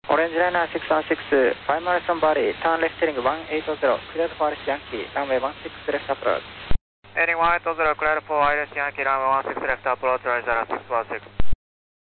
Orange Liner 616, Primary Sun Valley, turn left heading 180, cleared for Iris Yankee, runway 16 left approach. Heading 180, cleared for Iris Yankee, runway 16 left approach, Rise 646.